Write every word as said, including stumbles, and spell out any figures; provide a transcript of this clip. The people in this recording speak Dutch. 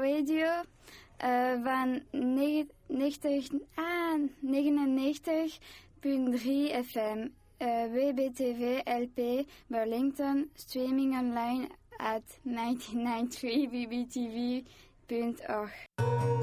radio uh, van negentig, ah, negenennegentig punt drie F M. Uh, W B T V L P Burlington, streaming online at nine nine three b b t v punt org.